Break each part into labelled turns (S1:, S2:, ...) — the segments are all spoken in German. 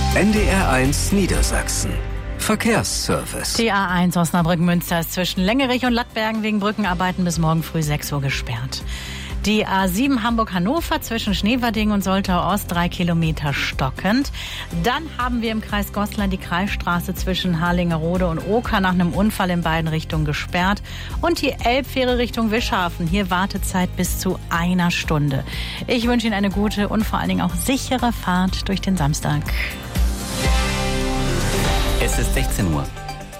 S1: NDR1 Niedersachsen. Verkehrsservice.
S2: Die A1 Osnabrück-Münster ist zwischen Längerich und Lattbergen wegen Brückenarbeiten bis morgen früh 6 Uhr gesperrt. Die A7 Hamburg-Hannover zwischen Schneverding und Soltau-Ost 3 Kilometer stockend. Dann haben wir im Kreis Goslar die Kreisstraße zwischen Harlingerode und Oker nach einem Unfall in beiden Richtungen gesperrt. Und die Elbfähre Richtung Wischhafen. Hier Wartezeit bis zu 1 Stunde. Ich wünsche Ihnen eine gute und vor allen Dingen auch sichere Fahrt durch den Samstag.
S3: Es ist 16 Uhr.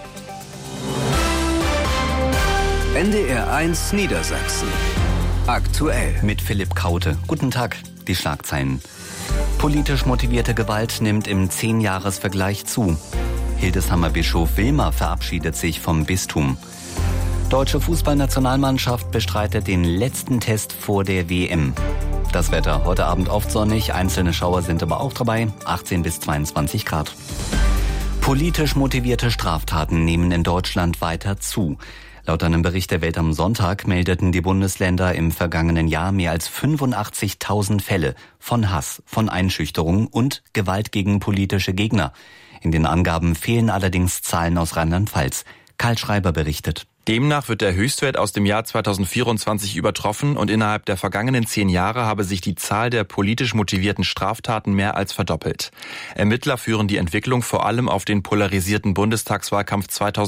S1: NDR1 Niedersachsen. Aktuell.
S3: Mit Philipp Kaute. Guten Tag. Die Schlagzeilen. Politisch motivierte Gewalt nimmt im 10-Jahres-Vergleich zu. Hildesheimer Bischof Wilmer verabschiedet sich vom Bistum. Deutsche Fußballnationalmannschaft bestreitet den letzten Test vor der WM. Das Wetter heute Abend oft sonnig, einzelne Schauer sind aber auch dabei, 18 bis 22 Grad. Politisch motivierte Straftaten nehmen in Deutschland weiter zu. Laut einem Bericht der Welt am Sonntag meldeten die Bundesländer im vergangenen Jahr mehr als 85.000 Fälle von Hass, von Einschüchterung und Gewalt gegen politische Gegner. In den Angaben fehlen allerdings Zahlen aus Rheinland-Pfalz. Karl Schreiber berichtet.
S4: Demnach wird der Höchstwert aus dem Jahr 2024 übertroffen und innerhalb der vergangenen 10 Jahre habe sich die Zahl der politisch motivierten Straftaten mehr als verdoppelt. Ermittler führen die Entwicklung vor allem auf den polarisierten Bundestagswahlkampf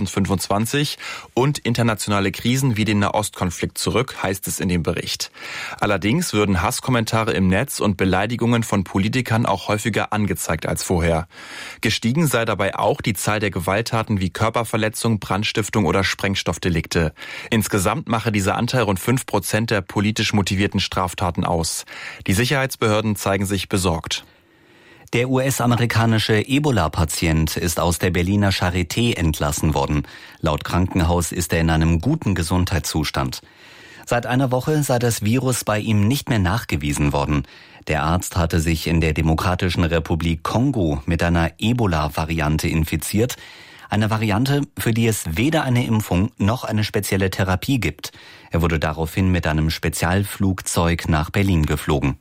S4: 2025 und internationale Krisen wie den Nahostkonflikt zurück, heißt es in dem Bericht. Allerdings würden Hasskommentare im Netz und Beleidigungen von Politikern auch häufiger angezeigt als vorher. Gestiegen sei dabei auch die Zahl der Gewalttaten wie Körperverletzung, Brandstiftung oder Sprengstoffdelikte. Insgesamt mache dieser Anteil rund 5% der politisch motivierten Straftaten aus. Die Sicherheitsbehörden zeigen sich besorgt.
S3: Der US-amerikanische Ebola-Patient ist aus der Berliner Charité entlassen worden. Laut Krankenhaus ist er in einem guten Gesundheitszustand. Seit einer Woche sei das Virus bei ihm nicht mehr nachgewiesen worden. Der Arzt hatte sich in der Demokratischen Republik Kongo mit einer Ebola-Variante infiziert. Eine Variante, für die es weder eine Impfung noch eine spezielle Therapie gibt. Er wurde daraufhin mit einem Spezialflugzeug nach Berlin geflogen.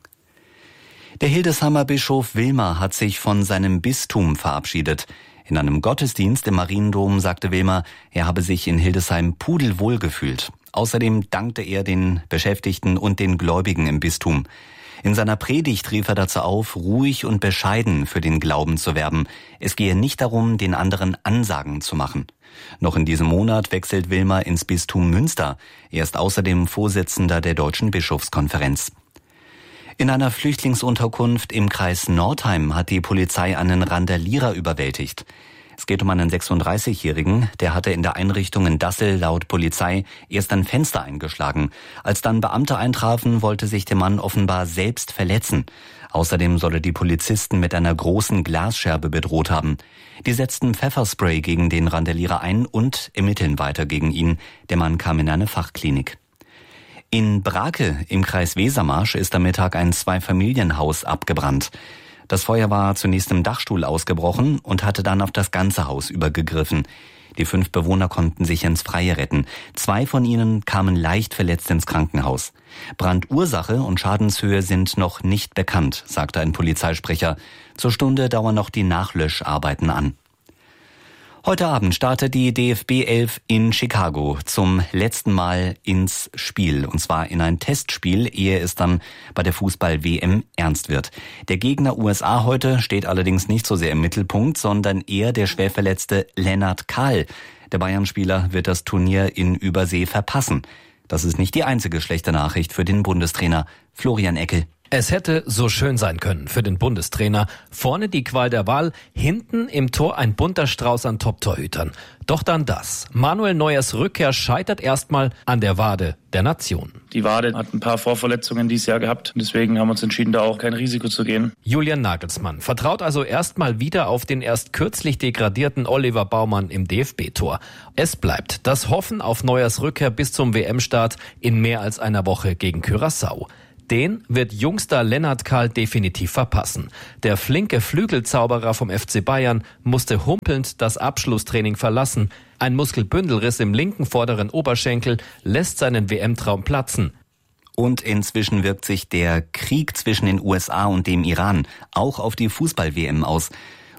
S3: Der Hildesheimer Bischof Wilmer hat sich von seinem Bistum verabschiedet. In einem Gottesdienst im Mariendom sagte Wilmer, er habe sich in Hildesheim pudelwohl gefühlt. Außerdem dankte er den Beschäftigten und den Gläubigen im Bistum. In seiner Predigt rief er dazu auf, ruhig und bescheiden für den Glauben zu werben. Es gehe nicht darum, den anderen Ansagen zu machen. Noch in diesem Monat wechselt Wilmer ins Bistum Münster. Er ist außerdem Vorsitzender der Deutschen Bischofskonferenz. In einer Flüchtlingsunterkunft im Kreis Nordheim hat die Polizei einen Randalierer überwältigt. Es geht um einen 36-Jährigen, der hatte in der Einrichtung in Dassel laut Polizei erst ein Fenster eingeschlagen. Als dann Beamte eintrafen, wollte sich der Mann offenbar selbst verletzen. Außerdem solle die Polizisten mit einer großen Glasscherbe bedroht haben. Die setzten Pfefferspray gegen den Randalierer ein und ermitteln weiter gegen ihn. Der Mann kam in eine Fachklinik. In Brake im Kreis Wesermarsch ist am Mittag ein Zweifamilienhaus abgebrannt. Das Feuer war zunächst im Dachstuhl ausgebrochen und hatte dann auf das ganze Haus übergegriffen. Die 5 Bewohner konnten sich ins Freie retten. 2 von ihnen kamen leicht verletzt ins Krankenhaus. Brandursache und Schadenshöhe sind noch nicht bekannt, sagte ein Polizeisprecher. Zur Stunde dauern noch die Nachlöscharbeiten an. Heute Abend startet die DFB 11 in Chicago zum letzten Mal ins Spiel. Und zwar in ein Testspiel, ehe es dann bei der Fußball-WM ernst wird. Der Gegner USA heute steht allerdings nicht so sehr im Mittelpunkt, sondern eher der schwerverletzte Lennart Kahl. Der Bayern-Spieler wird das Turnier in Übersee verpassen. Das ist nicht die einzige schlechte Nachricht für den Bundestrainer Florian Eckel.
S5: Es hätte so schön sein können für den Bundestrainer. Vorne die Qual der Wahl, hinten im Tor ein bunter Strauß an Top-Torhütern. Doch dann das. Manuel Neuers Rückkehr scheitert erstmal an der Wade der Nation.
S6: Die Wade hat ein paar Vorverletzungen dieses Jahr gehabt. Deswegen haben wir uns entschieden, da auch kein Risiko zu gehen.
S5: Julian Nagelsmann vertraut also erstmal wieder auf den erst kürzlich degradierten Oliver Baumann im DFB-Tor. Es bleibt das Hoffen auf Neuers Rückkehr bis zum WM-Start in mehr als einer Woche gegen Curaçao. Den wird Jungstar Lennart Kahl definitiv verpassen. Der flinke Flügelzauberer vom FC Bayern musste humpelnd das Abschlusstraining verlassen. Ein Muskelbündelriss im linken vorderen Oberschenkel lässt seinen WM-Traum platzen.
S3: Und inzwischen wirkt sich der Krieg zwischen den USA und dem Iran auch auf die Fußball-WM aus.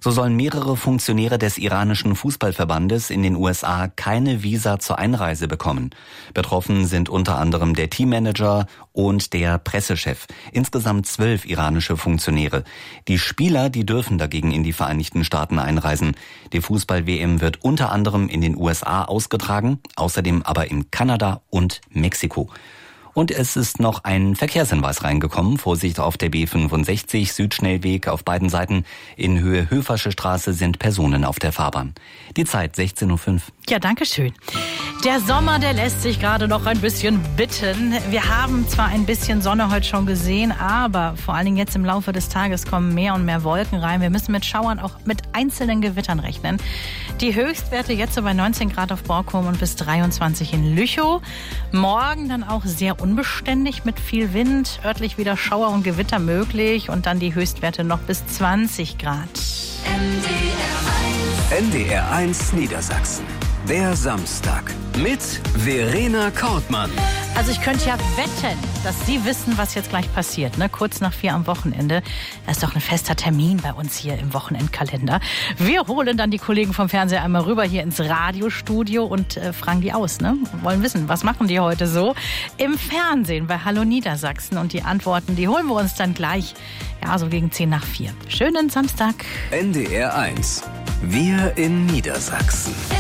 S3: So sollen mehrere Funktionäre des iranischen Fußballverbandes in den USA keine Visa zur Einreise bekommen. Betroffen sind unter anderem der Teammanager und der Pressechef. Insgesamt 12 iranische Funktionäre. Die Spieler, die dürfen dagegen in die Vereinigten Staaten einreisen. Die Fußball-WM wird unter anderem in den USA ausgetragen, außerdem aber in Kanada und Mexiko. Und es ist noch ein Verkehrshinweis reingekommen. Vorsicht auf der B65, Südschnellweg auf beiden Seiten. In Höhe Höfersche Straße sind Personen auf der Fahrbahn. Die Zeit 16:05 Uhr.
S2: Ja, danke schön. Der Sommer, der lässt sich gerade noch ein bisschen bitten. Wir haben zwar ein bisschen Sonne heute schon gesehen, aber vor allen Dingen jetzt im Laufe des Tages kommen mehr und mehr Wolken rein. Wir müssen mit Schauern, auch mit einzelnen Gewittern rechnen. Die Höchstwerte jetzt so bei 19 Grad auf Borkum und bis 23 in Lüchow. Morgen dann auch sehr unbeständig mit viel Wind, örtlich wieder Schauer und Gewitter möglich und dann die Höchstwerte noch bis 20 Grad.
S1: NDR1 Niedersachsen. Der Samstag mit Verena Kortmann.
S2: Also ich könnte ja wetten, dass Sie wissen, was jetzt gleich passiert. Ne? Kurz nach 4 am Wochenende. Das ist doch ein fester Termin bei uns hier im Wochenendkalender. Wir holen dann die Kollegen vom Fernseher einmal rüber hier ins Radiostudio und fragen die aus. Ne? Wollen wissen, was machen die heute so im Fernsehen bei Hallo Niedersachsen. Und die Antworten, die holen wir uns dann gleich, ja, so gegen 10 nach 4. Schönen Samstag.
S1: NDR1. Wir in Niedersachsen.